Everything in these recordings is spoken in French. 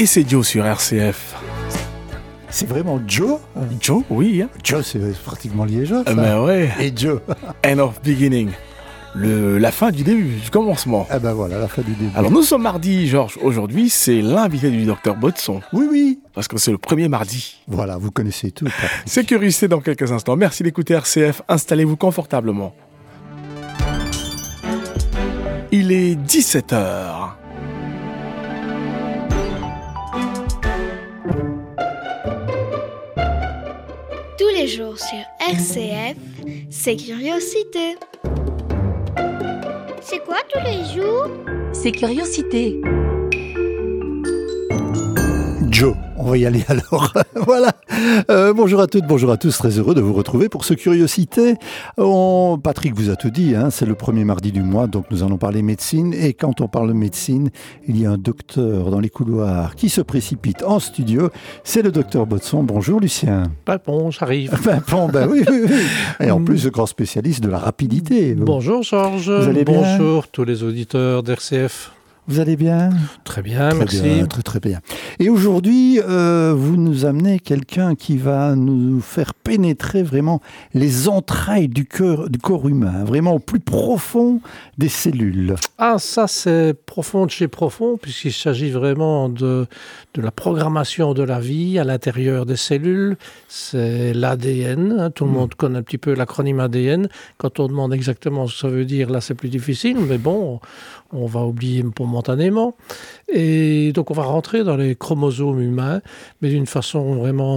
Et c'est Joe sur RCF. C'est vraiment Joe? Joe, oui. Hein. Joe, c'est pratiquement liégeois, ça. Ben ouais. Et Joe. End of beginning. La fin du début, du commencement. Ah ben voilà, la fin du début. Alors nous sommes mardi, Georges. Aujourd'hui, c'est l'invité du docteur Baudson. Oui. Parce que c'est le premier mardi. Voilà, vous connaissez tout. C'est Curiosité dans quelques instants. Merci d'écouter RCF. Installez-vous confortablement. Il est 17h. Tous les jours sur RCF, c'est Curiosité. C'est quoi tous les jours? C'est Curiosité. Joe, on va y aller alors. Voilà. Bonjour à toutes, bonjour à tous. Très heureux de vous retrouver pour ce Curiosité. Patrick vous a tout dit, hein, c'est le premier mardi du mois, donc nous allons parler médecine. Et quand on parle médecine, il y a un docteur dans les couloirs qui se précipite en studio. C'est le docteur Baudson. Bonjour Lucien. Bon, j'arrive. Ben oui. Et en plus, le grand spécialiste de la rapidité. Bonjour Georges. Vous allez bien? Bonjour tous les auditeurs d'RCF. Vous allez bien? Très bien, merci. Très bien. Et aujourd'hui, vous nous amenez quelqu'un qui va nous faire pénétrer vraiment les entrailles du corps humain, vraiment au plus profond des cellules. Ah, ça c'est profond de chez profond, puisqu'il s'agit vraiment de la programmation de la vie à l'intérieur des cellules. C'est l'ADN, hein, tout le monde connaît un petit peu l'acronyme ADN. Quand on demande exactement ce que ça veut dire, là c'est plus difficile, mais bon, on va oublier momentanément. Et donc on va rentrer dans les chromosomes humains, mais d'une façon vraiment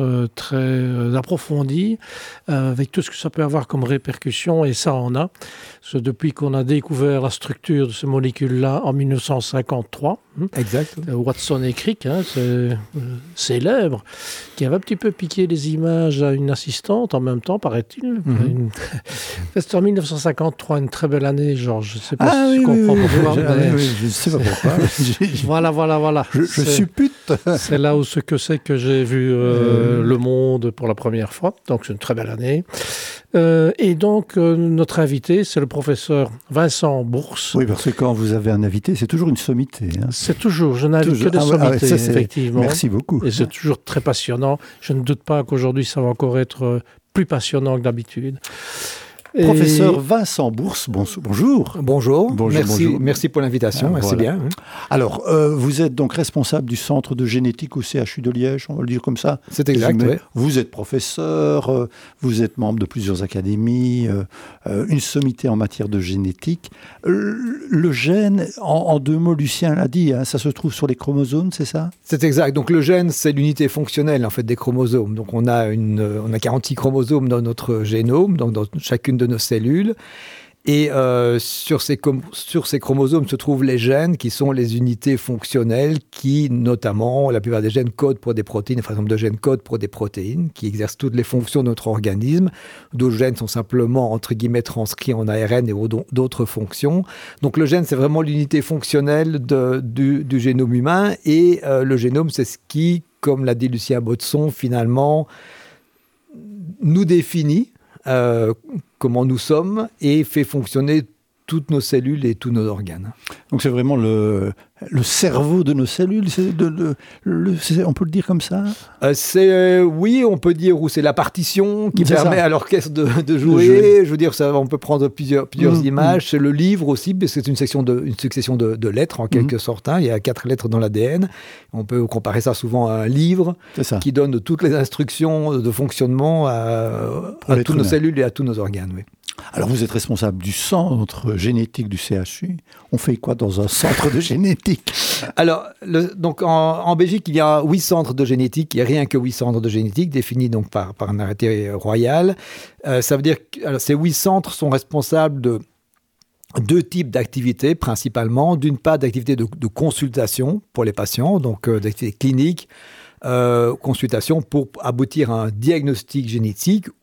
très approfondie, avec tout ce que ça peut avoir comme répercussion, et ça en a. Parce que depuis qu'on a découvert la structure de ces molécules-là en 1953, exact. Watson et Crick, hein, c'est célèbre, qui avait un petit peu piqué les images à une assistante en même temps, paraît-il. C'était en 1953, une très belle année, Georges. Je ne sais pas si tu comprends pourquoi. Je ne sais pas pourquoi. Voilà. Je suppute. C'est là où que j'ai vu Le Monde pour la première fois. Donc, c'est une très belle année. Et donc, notre invité, c'est le professeur Vincent Bourse. Oui, parce que quand vous avez un invité, c'est toujours une sommité. Hein. C'est toujours, je n'invite que des sommités, effectivement. Merci beaucoup. Et c'est toujours très passionnant. Je ne doute pas qu'aujourd'hui, ça va encore être plus passionnant que d'habitude. Professeur Vincent Bourse, bonjour. Bonjour. Merci pour l'invitation, c'est bien. Alors, vous êtes donc responsable du centre de génétique au CHU de Liège, on va le dire comme ça. C'est exact, oui. Vous êtes professeur, vous êtes membre de plusieurs académies, une sommité en matière de génétique. Le gène, en deux mots, Lucien l'a dit, hein, ça se trouve sur les chromosomes, c'est ça? C'est exact. Donc le gène, c'est l'unité fonctionnelle en fait des chromosomes. Donc on a 46 chromosomes dans notre génome, donc dans chacune de nos cellules. Et sur ces chromosomes se trouvent les gènes qui sont les unités fonctionnelles qui, notamment, la plupart des gènes codent pour des protéines, par exemple, de gènes codent pour des protéines qui exercent toutes les fonctions de notre organisme. D'autres gènes sont simplement, entre guillemets, transcrits en ARN et ont d'autres fonctions. Donc le gène, c'est vraiment l'unité fonctionnelle du génome humain. Et le génome, c'est ce qui, comme l'a dit Lucien Baudson, finalement, nous définit comment nous sommes et fait fonctionner toutes nos cellules et tous nos organes. Donc c'est vraiment le cerveau de nos cellules, on peut le dire comme ça? Oui, on peut dire, ou c'est la partition qui permet à l'orchestre de jouer. Je veux dire, on peut prendre plusieurs images. C'est le livre aussi, parce que c'est une succession de lettres en quelque sorte. Hein. Il y a 4 lettres dans l'ADN. On peut comparer ça souvent à un livre qui donne toutes les instructions de fonctionnement à toutes nos cellules et à tous nos organes. Oui. Alors vous êtes responsable du centre génétique du CHU. On fait quoi dans un centre de génétique? Alors, donc en Belgique, il y a 8 centres de génétique. Il n'y a rien que 8 centres de génétique définis donc par un arrêté royal. Ça veut dire que ces 8 centres sont responsables de 2 types d'activités principalement. D'une part, d'activités de consultation pour les patients, donc d'activités cliniques, consultation pour aboutir à un diagnostic génétique ou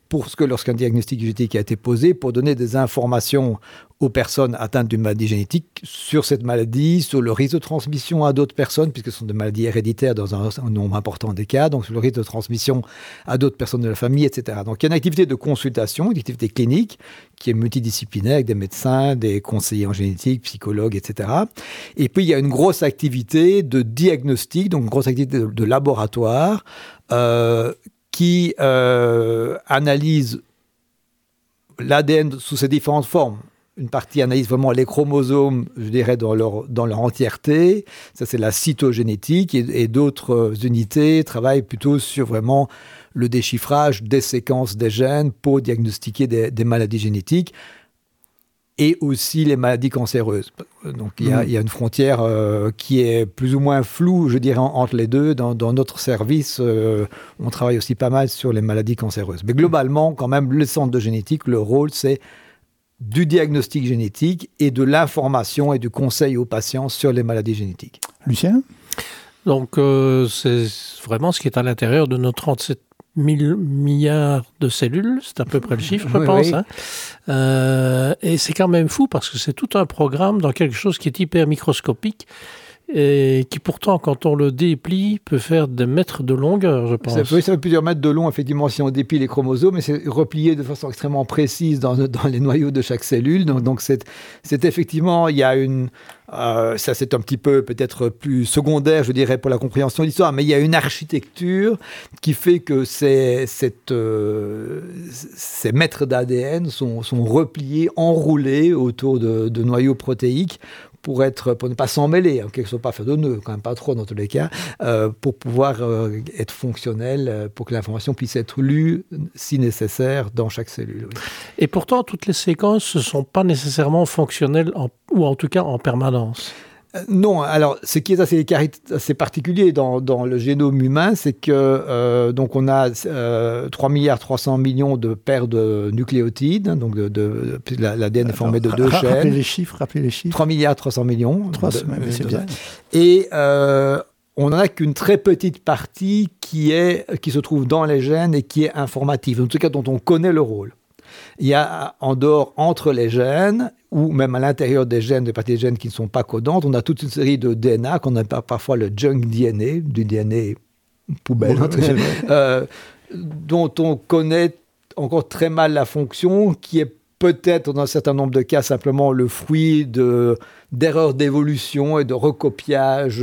lorsqu'un diagnostic génétique a été posé, pour donner des informations aux personnes atteintes d'une maladie génétique sur cette maladie, sur le risque de transmission à d'autres personnes, puisque ce sont des maladies héréditaires dans un nombre important des cas, donc sur le risque de transmission à d'autres personnes de la famille, etc. Donc il y a une activité de consultation, une activité clinique qui est multidisciplinaire avec des médecins, des conseillers en génétique, psychologues, etc. Et puis il y a une grosse activité de diagnostic, donc une grosse activité de laboratoire qui analyse l'ADN sous ses différentes formes. Une partie analyse vraiment les chromosomes, je dirais, dans leur entièreté. Ça, c'est la cytogénétique. Et d'autres unités travaillent plutôt sur vraiment le déchiffrage des séquences des gènes pour diagnostiquer des maladies génétiques et aussi les maladies cancéreuses. Donc, il y a une frontière qui est plus ou moins floue, je dirais, entre les deux. Dans notre service, on travaille aussi pas mal sur les maladies cancéreuses. Mais globalement, quand même, le centre de génétique, le rôle, c'est du diagnostic génétique et de l'information et du conseil aux patients sur les maladies génétiques. Lucien ? Donc, c'est vraiment ce qui est à l'intérieur de nos 37 000 milliards de cellules, c'est à peu près le chiffre, je pense. Oui. Hein. Et c'est quand même fou parce que c'est tout un programme dans quelque chose qui est hyper microscopique et qui pourtant, quand on le déplie, peut faire des mètres de longueur, je pense. Ça fait plusieurs mètres de long, effectivement, si on déplie les chromosomes, mais c'est replié de façon extrêmement précise dans les noyaux de chaque cellule. Donc c'est effectivement, il y a une... ça, c'est un petit peu peut-être plus secondaire, je dirais, pour la compréhension de l'histoire, mais il y a une architecture qui fait que ces mètres d'ADN sont repliés, enroulés autour de noyaux protéiques pour ne pas s'en mêler, hein, qu'ils ne soient pas faits de nœuds, quand même pas trop dans tous les cas, pour pouvoir être fonctionnel, pour que l'information puisse être lue, si nécessaire, dans chaque cellule. Oui. Et pourtant, toutes les séquences ne sont pas nécessairement fonctionnelles, ou en tout cas en permanence. Non, alors ce qui est assez particulier dans le génome humain, c'est que donc on a 3,3 milliards de paires de nucléotides, donc l'ADN est formé de deux chaînes. Rappelez les chiffres. 3,3 milliards. 3, c'est bien. Et on n'en a qu'une très petite partie qui se trouve dans les gènes et qui est informative, en tout cas dont on connaît le rôle. Il y a en dehors, entre les gènes, ou même à l'intérieur des gènes, des parties des gènes qui ne sont pas codantes, on a toute une série de DNA qu'on appelle parfois le junk DNA, du DNA poubelle, dont on connaît encore très mal la fonction, qui est peut-être dans un certain nombre de cas simplement le fruit d'erreurs d'évolution et de recopiage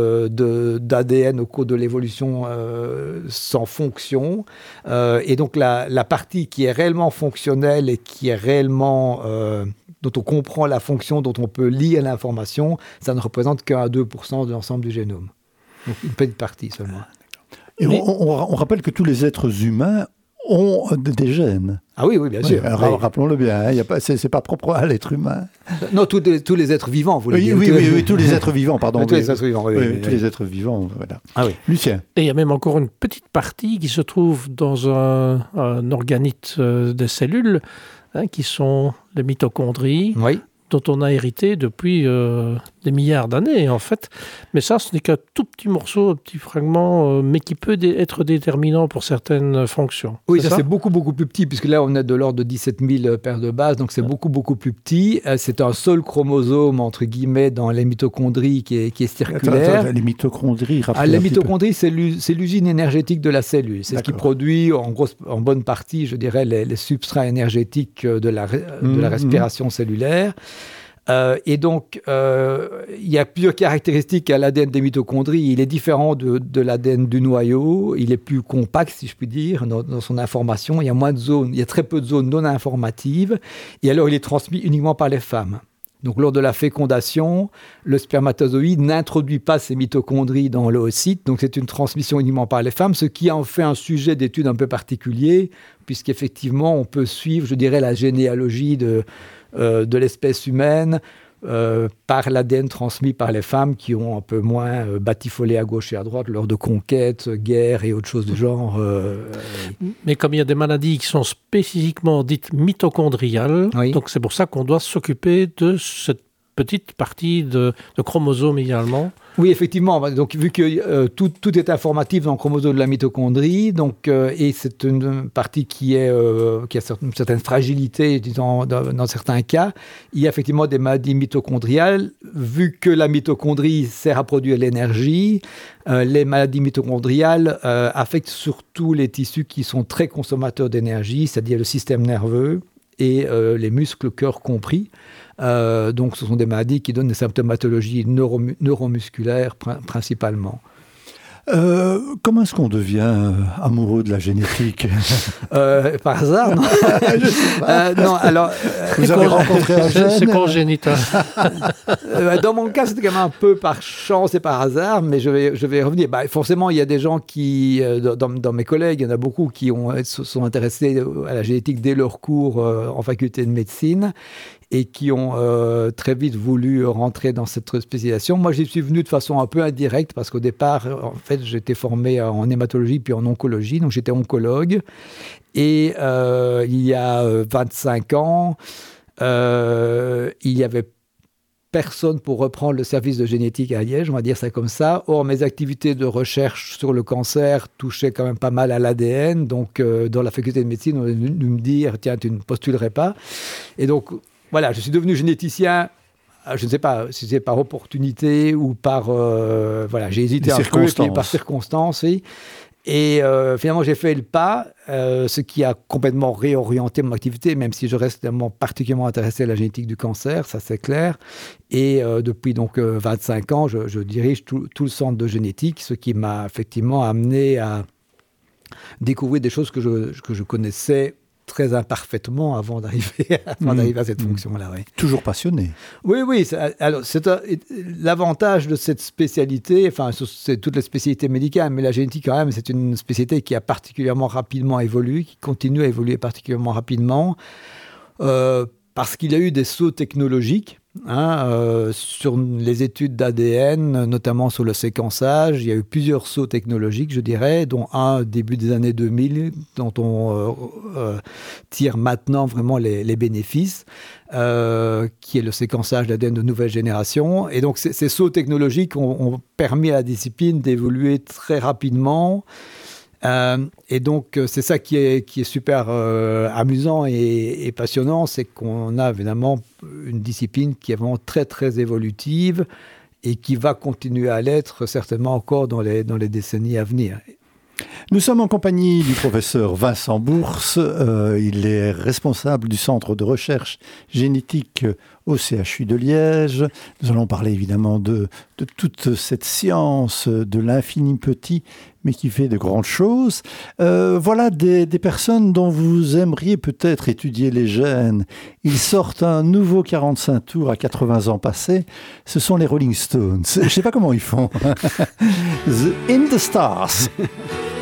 d'ADN au cours de l'évolution sans fonction. Et donc la partie qui est réellement fonctionnelle et qui est réellement... dont on comprend la fonction, dont on peut lire l'information, ça ne représente qu'un à 2% de l'ensemble du génome. Donc une petite partie seulement. Et on rappelle que tous les êtres humains ont des gènes. Ah oui, bien sûr. Alors, rappelons-le bien, hein, c'est pas propre à l'être humain. Non, tous les êtres vivants, vous voulez dire. Oui, tous les êtres vivants, pardon. Tous les êtres vivants, tous les êtres vivants, voilà. Ah oui. Lucien. Et il y a même encore une petite partie qui se trouve dans un organite des cellules, hein, qui sont les mitochondries, dont on a hérité depuis des milliards d'années, en fait. Mais ça, ce n'est qu'un tout petit morceau, un petit fragment, mais qui peut être déterminant pour certaines fonctions. Oui, ça c'est beaucoup, beaucoup plus petit, puisque là, on est de l'ordre de 17 000 paires de bases, donc c'est beaucoup, beaucoup plus petit. C'est un seul chromosome, entre guillemets, dans les mitochondries qui est circulaire. Attends, les mitochondries, les mitochondries, c'est l'usine énergétique de la cellule. C'est ce qui produit, en bonne partie, je dirais, les substrats énergétiques de la respiration cellulaire. Et donc, il y a plusieurs caractéristiques à l'ADN des mitochondries. Il est différent de l'ADN du noyau. Il est plus compact, si je puis dire, dans son information. Il y a moins de zones, il y a très peu de zones non informatives. Et alors, il est transmis uniquement par les femmes. Donc, lors de la fécondation, le spermatozoïde n'introduit pas ses mitochondries dans l'oocyte. Donc, c'est une transmission uniquement par les femmes, ce qui en fait un sujet d'étude un peu particulier, puisqu'effectivement, on peut suivre, je dirais, la généalogie de l'espèce humaine par l'ADN transmis par les femmes qui ont un peu moins batifolé à gauche et à droite lors de conquêtes, guerres et autres choses du genre. Mais comme il y a des maladies qui sont spécifiquement dites mitochondriales, donc c'est pour ça qu'on doit s'occuper de cette petite partie de chromosomes également. Oui, effectivement. Donc, vu que tout est informatif dans le chromosome de la mitochondrie, donc, et c'est une partie qui a une certaine fragilité, disons, dans certains cas, il y a effectivement des maladies mitochondriales. Vu que la mitochondrie sert à produire l'énergie, les maladies mitochondriales affectent surtout les tissus qui sont très consommateurs d'énergie, c'est-à-dire le système nerveux et les muscles, le cœur compris. Donc, ce sont des maladies qui donnent des symptomatologies neuromusculaires principalement. Comment est-ce qu'on devient amoureux de la génétique? Par hasard, non? Je sais pas. Non, alors... Vous avez rencontré un gène? C'est congénital. Dans mon cas, c'était quand même un peu par chance et par hasard, mais je vais revenir. Forcément, il y a des gens qui, dans mes collègues, il y en a beaucoup qui se sont intéressés à la génétique dès leur cours en faculté de médecine et qui ont très vite voulu rentrer dans cette spécialisation. Moi, j'y suis venu de façon un peu indirecte parce qu'au départ, en fait, j'étais formé en hématologie puis en oncologie, donc j'étais oncologue. Et il y a 25 ans, il y avait personne pour reprendre le service de génétique à Liège, on va dire ça comme ça. Or, mes activités de recherche sur le cancer touchaient quand même pas mal à l'ADN. Donc, dans la faculté de médecine, on est venu me dire, tiens, tu ne postulerais pas. Et donc, voilà, je suis devenu généticien. Je ne sais pas si c'est par opportunité ou par... voilà, j'ai hésité un peu, puis par circonstance, oui. Et finalement, j'ai fait le pas, ce qui a complètement réorienté mon activité, même si je reste particulièrement intéressé à la génétique du cancer, ça c'est clair. Et depuis donc 25 ans, je dirige tout le centre de génétique, ce qui m'a effectivement amené à découvrir des choses que je connaissais très imparfaitement avant d'arriver à cette fonction-là. Oui. Toujours passionné. Oui. Alors, l'avantage de cette spécialité, enfin, c'est toutes les spécialités médicales, mais la génétique, quand même, c'est une spécialité qui a particulièrement rapidement évolué, qui continue à évoluer particulièrement rapidement, parce qu'il y a eu des sauts technologiques. Sur les études d'ADN, notamment sur le séquençage, il y a eu plusieurs sauts technologiques, je dirais, dont un début des années 2000, dont on tire maintenant vraiment les bénéfices, qui est le séquençage d'ADN de nouvelle génération. Et donc, ces sauts technologiques ont permis à la discipline d'évoluer très rapidement. Et donc, c'est ça qui est super amusant et passionnant, c'est qu'on a évidemment une discipline qui est vraiment très, très évolutive et qui va continuer à l'être certainement encore dans les décennies à venir. Nous sommes en compagnie du professeur Vincent Bourse. Il est responsable du centre de recherche génétique au CHU de Liège. Nous allons parler évidemment de toute cette science, de l'infini petit, mais qui fait de grandes choses. Voilà des personnes dont vous aimeriez peut-être étudier les gènes. Ils sortent un nouveau 45 tours à 80 ans passés. Ce sont les Rolling Stones. Je ne sais pas comment ils font. In the Stars.